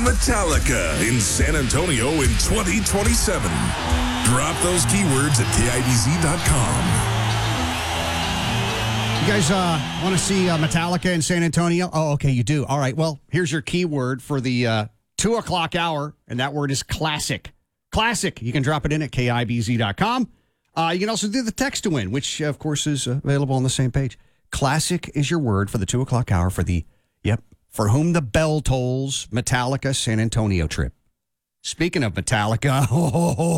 Metallica in San Antonio in 2027. Drop those keywords at KIBZ.com. You guys want to see Metallica in San Antonio? Oh, okay, you do. All right, well, here's your keyword for the 2 o'clock hour, and that word is classic. Classic. You can drop it in at KIBZ.com. You can also do the text to win, which, of course, is available on the same page. Classic is your word for the 2 o'clock hour for the, For Whom the Bell Tolls Metallica San Antonio trip. Speaking of Metallica,